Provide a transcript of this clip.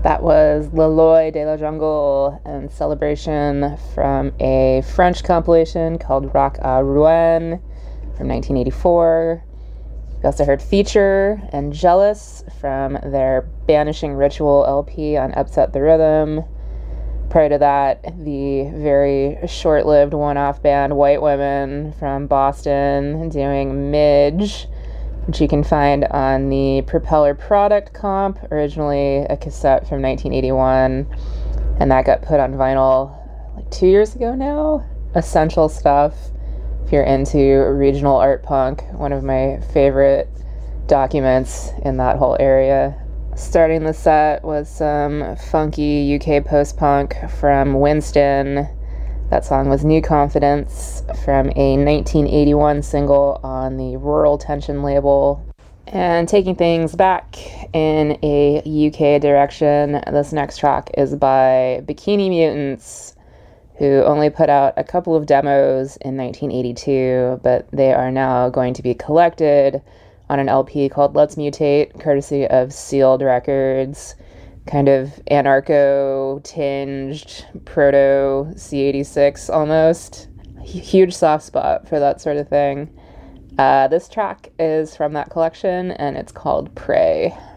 That was Le Loi de la Jungle and Celebration from a French compilation called Rock à Rouen from 1984. We also heard Feature and Jealous from their Banishing Ritual LP on Upset the Rhythm. Prior to that, the very short-lived one-off band White Women from Boston doing Midge, which you can find on the Propeller Product comp, originally a cassette from 1981, and that got put on vinyl like 2 years ago now. Essential stuff if you're into regional art punk, one of my favorite documents in that whole area. Starting the set was some funky UK post-punk from Winston. That song was New Confidence from a 1981 single on the Rural Tension label. And taking things back in a UK direction, this next track is by Bikini Mutants, who only put out a couple of demos in 1982, but they are now going to be collected on an LP called Let's Mutate, courtesy of Sealed Records. Kind of anarcho-tinged, proto-C86 almost. Huge soft spot for that sort of thing. This track is from that collection, and it's called Prey.